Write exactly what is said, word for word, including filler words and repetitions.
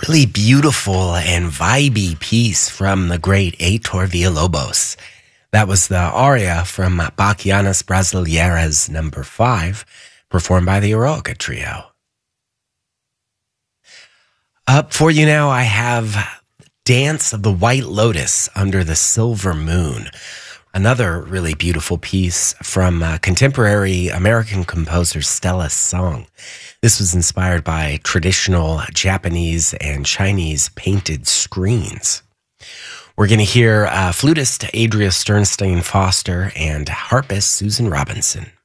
Really beautiful and vibey piece from the great Heitor Villalobos. That was the aria from Bachianas Brasileiras number five, performed by the Eroica Trio. Up for you now, I have Dance of the White Lotus Under the Silver Moon. Another really beautiful piece from uh, contemporary American composer Stella Song. This was inspired by traditional Japanese and Chinese painted screens. We're going to hear uh, flutist Adria Sternstein Foster and harpist Susan Robinson.